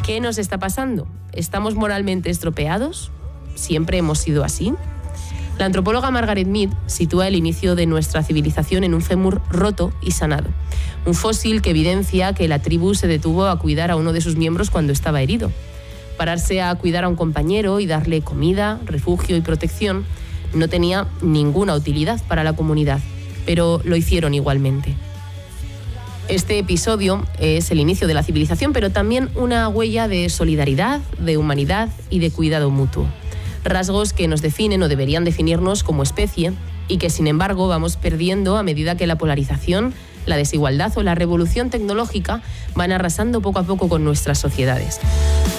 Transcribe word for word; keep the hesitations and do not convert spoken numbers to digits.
¿Qué nos está pasando? ¿Estamos moralmente estropeados? ¿Siempre hemos sido así? La antropóloga Margaret Mead sitúa el inicio de nuestra civilización en un fémur roto y sanado. Un fósil que evidencia que la tribu se detuvo a cuidar a uno de sus miembros cuando estaba herido. Pararse a cuidar a un compañero y darle comida, refugio y protección no tenía ninguna utilidad para la comunidad, pero lo hicieron igualmente. Este episodio es el inicio de la civilización, pero también una huella de solidaridad, de humanidad y de cuidado mutuo. Rasgos que nos definen o deberían definirnos como especie y que, sin embargo, vamos perdiendo a medida que la polarización, la desigualdad o la revolución tecnológica van arrasando poco a poco con nuestras sociedades.